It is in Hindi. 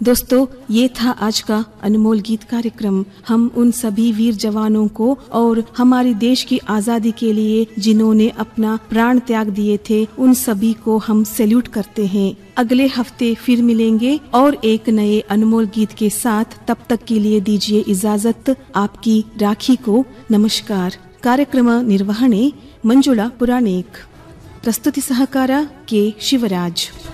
दोस्तों, ये था आज का अनमोल गीत कार्यक्रम। हम उन सभी वीर जवानों को और हमारे देश की आजादी के लिए जिन्होंने अपना प्राण त्याग दिए थे, उन सभी को हम सैल्यूट करते हैं। अगले हफ्ते फिर मिलेंगे और एक नए अनमोल गीत के साथ। तब तक के लिए दीजिए इजाजत। आपकी राखी को नमस्कार। कार्यक्रम निर्वहणे मंजुळा पुराणेक, प्रस्तुति सहकार के शिवराज।